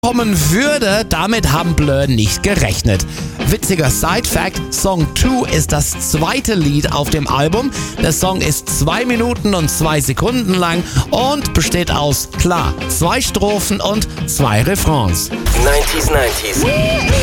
kommen würde, damit haben Blur nicht gerechnet. Witziger Side-Fact, Song 2 ist das zweite Lied auf dem Album. Der Song ist 2 Minuten und 2 Sekunden lang und besteht aus, klar, 2 Strophen und 2 Refrains. 90s.